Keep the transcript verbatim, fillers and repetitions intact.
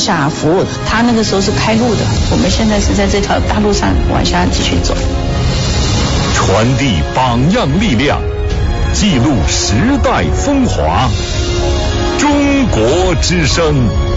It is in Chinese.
下服务，他那个时候是开路的，我们现在是在这条大路上往下继续走。 传递榜样力量，记录时代风华，中国之声。